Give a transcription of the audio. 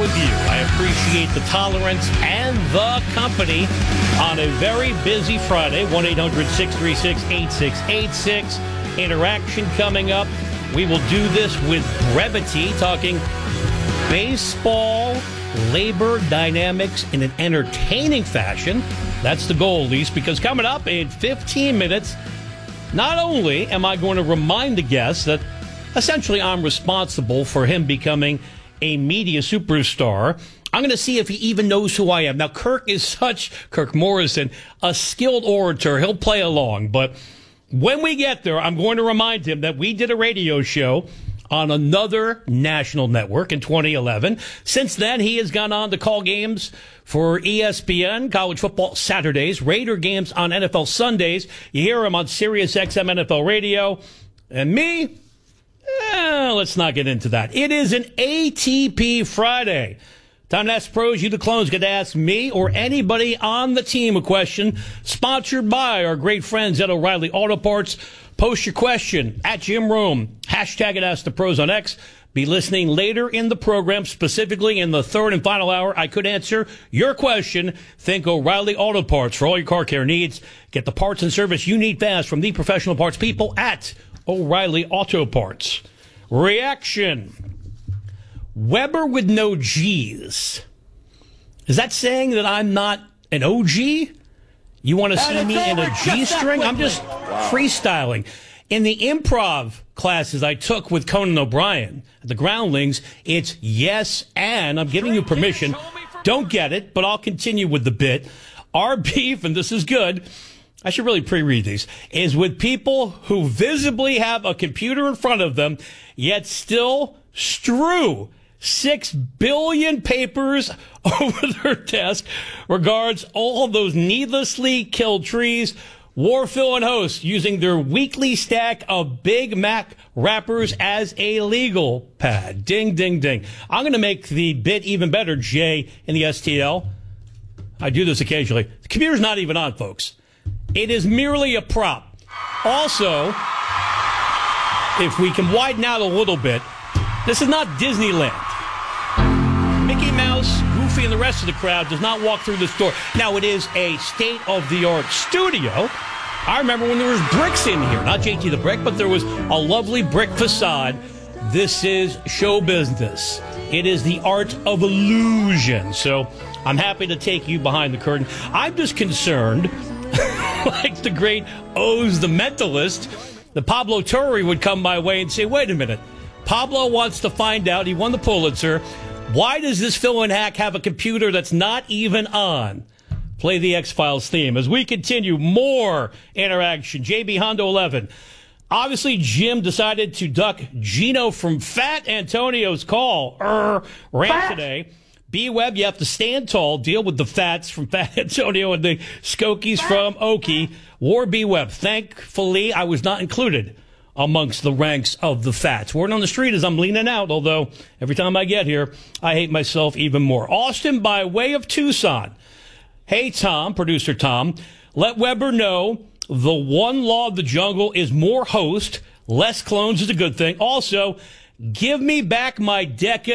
with you. I appreciate the tolerance and the company on a very busy Friday. 1-800-636-8686. Interaction coming up. We will do this with brevity, talking baseball, labor dynamics in an entertaining fashion. That's the goal, at least, because coming up in 15 minutes, not only am I going to remind the guests that essentially I'm responsible for him becoming a media superstar, I'm going to see if he even knows who I am. Now, Kirk Morrison, a skilled orator. He'll play along. But when we get there, I'm going to remind him that we did a radio show on another national network in 2011. Since then, he has gone on to call games for ESPN, College Football Saturdays, Raider games on NFL Sundays. You hear him on Sirius XM NFL Radio. And me, let's not get into that. It is an ATP Friday. Time to ask pros. You, the clones, get to ask me or anybody on the team a question. Sponsored by our great friends at O'Reilly Auto Parts. Post your question at Jim Rome. Hashtag it Ask the Pros on X. Be listening later in the program, specifically in the third and final hour. I could answer your question. Think O'Reilly Auto Parts for all your car care needs. Get the parts and service you need fast from the professional parts people at O'Reilly Auto Parts. Reaction. Weber with no G's. Is that saying that I'm not an OG? You want to see me in a G-string? I'm just freestyling. In the improv classes I took with Conan O'Brien at the Groundlings, it's yes, and I'm giving you permission. Don't get it, but I'll continue with the bit. Our beef, and this is good, I should really pre-read these, is with people who visibly have a computer in front of them, yet still strew 6 billion papers over their desk. Regards all those needlessly killed trees. Warfill and host using their weekly stack of Big Mac wrappers as a legal pad. Ding, ding, ding. I'm going to make the bit even better, Jay, in the STL. I do this occasionally. The computer's not even on, folks. It is merely a prop. Also, if we can widen out a little bit, this is not Disneyland. Mickey Mouse, Goofy, and the rest of the crowd does not walk through this door. Now, it is a state-of-the-art studio. I remember when there was bricks in here. Not JT the Brick, but there was a lovely brick facade. This is show business. It is the art of illusion. So I'm happy to take you behind the curtain. I'm just concerned, like the great Oz the Mentalist, that Pablo Torre would come my way and say, wait a minute. Pablo wants to find out, he won the Pulitzer, why does this fill-in hack have a computer that's not even on? Play the X-Files theme. As we continue, more interaction. JB Hondo 11. Obviously, Jim decided to duck Gino from Fat Antonio's call. Rant today. B-Web, you have to stand tall, deal with the Fats from Fat Antonio and the Skokies from Okie. War B-Web. Thankfully, I was not included amongst the ranks of the Fats. Word on the street is I'm leaning out, although every time I get here, I hate myself even more. Austin by way of Tucson. Hey, Tom, producer Tom, let Weber know the one law of the jungle is more host, less clones is a good thing. Also, give me back my decade.